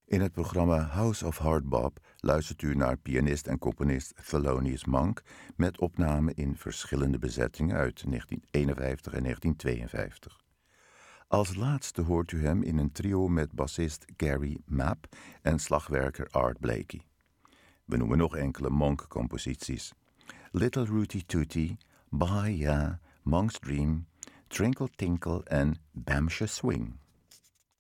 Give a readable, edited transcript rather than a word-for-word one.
In het programma House of Hardbop luistert u naar pianist en componist Thelonious Monk met opnamen in verschillende bezettingen uit 1951 en 1952. Als laatste hoort u hem in een trio met bassist Gary Mapp en slagwerker Art Blakey. We noemen nog enkele Monk-composities: Little Rooty Tooty, Bye Ya, Monk's Dream, Trinkle Tinkle en Bamsha Swing.